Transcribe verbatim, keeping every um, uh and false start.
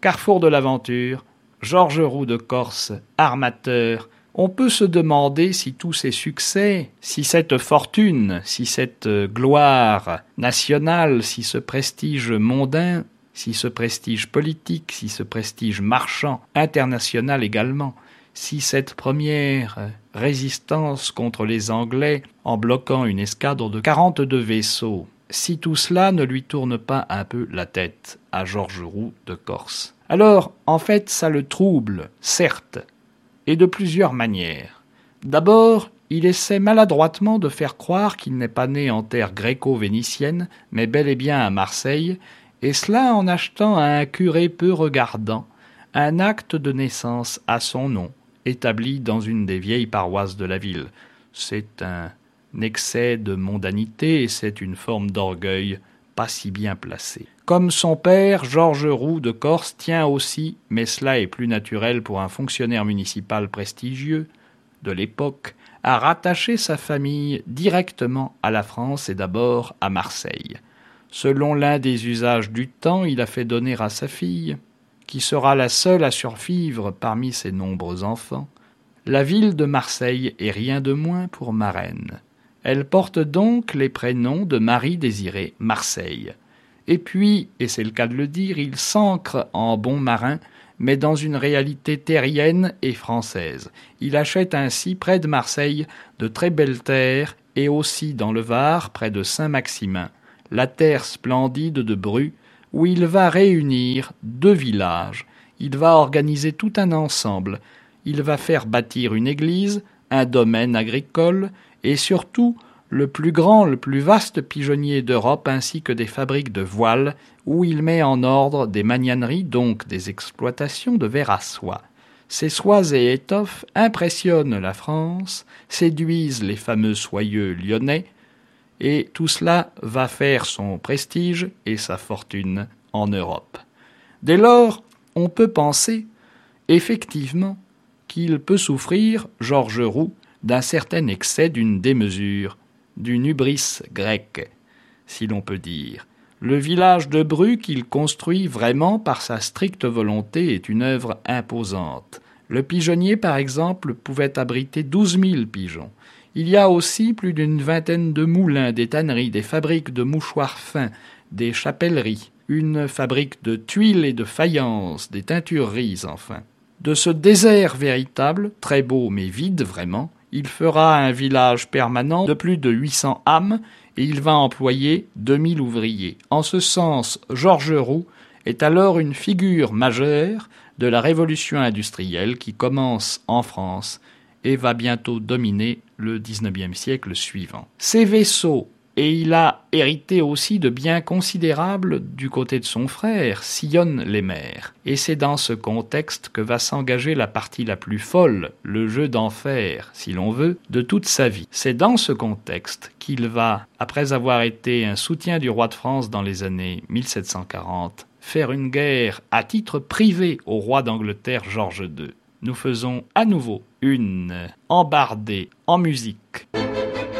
Carrefour de l'aventure, Georges Roux de Corse, armateur. On peut se demander si tous ces succès, si cette fortune, si cette gloire nationale, si ce prestige mondain, si ce prestige politique, si ce prestige marchand, international également, si cette première résistance contre les Anglais en bloquant une escadre de quarante-deux vaisseaux, si tout cela ne lui tourne pas un peu la tête à Georges Roux de Corse. Alors, en fait, ça le trouble, certes, et de plusieurs manières. D'abord, il essaie maladroitement de faire croire qu'il n'est pas né en terre gréco-vénitienne, mais bel et bien à Marseille, et cela en achetant à un curé peu regardant un acte de naissance à son nom, établi dans une des vieilles paroisses de la ville. C'est un excès de mondanité et c'est une forme d'orgueil pas si bien placée. Comme son père, Georges Roux de Corse tient aussi, mais cela est plus naturel pour un fonctionnaire municipal prestigieux de l'époque, à rattacher sa famille directement à la France et d'abord à Marseille. Selon l'un des usages du temps, il a fait donner à sa fille, qui sera la seule à survivre parmi ses nombreux enfants, la ville de Marseille et rien de moins pour marraine. Elle porte donc les prénoms de Marie-Désirée Marseille. Et puis, et c'est le cas de le dire, il s'ancre en bon marin, mais dans une réalité terrienne et française. Il achète ainsi près de Marseille de très belles terres et aussi dans le Var, près de Saint-Maximin, la terre splendide de Bru, où il va réunir deux villages. Il va organiser tout un ensemble. Il va faire bâtir une église, un domaine agricole et surtout le plus grand, le plus vaste pigeonnier d'Europe ainsi que des fabriques de voiles où il met en ordre des magnaneries, donc des exploitations de verre à soie. Ces soies et étoffes impressionnent la France, séduisent les fameux soyeux lyonnais, et tout cela va faire son prestige et sa fortune en Europe. Dès lors, on peut penser, effectivement, qu'il peut souffrir, Georges Roux, d'un certain excès, d'une démesure, d'une hubris grecque, si l'on peut dire. Le village de Bru qu'il construit vraiment par sa stricte volonté est une œuvre imposante. Le pigeonnier, par exemple, pouvait abriter douze mille pigeons. Il y a aussi plus d'une vingtaine de moulins, des tanneries, des fabriques de mouchoirs fins, des chapelleries, une fabrique de tuiles et de faïences, des teintureries enfin. De ce désert véritable, très beau mais vide vraiment, il fera un village permanent de plus de huit cents âmes et il va employer deux mille ouvriers. En ce sens, Georges Roux est alors une figure majeure de la révolution industrielle qui commence en France et va bientôt dominer le dix-neuvième siècle suivant. Ces vaisseaux, et il a hérité aussi de biens considérables du côté de son frère, sillonnent les mers. Et c'est dans ce contexte que va s'engager la partie la plus folle, le jeu d'enfer, si l'on veut, de toute sa vie. C'est dans ce contexte qu'il va, après avoir été un soutien du roi de France dans les années mille sept cent quarante, faire une guerre à titre privé au roi d'Angleterre Georges deux. Nous faisons à nouveau une embardée en musique.